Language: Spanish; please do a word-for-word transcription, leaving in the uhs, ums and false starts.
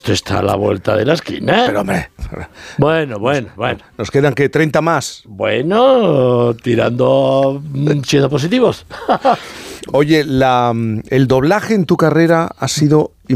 Esto está a la vuelta de la esquina. Pero hombre, Bueno, bueno, bueno. nos quedan que treinta más. Bueno, tirando, mm, siendo positivos. Oye, la, el doblaje en tu carrera ha sido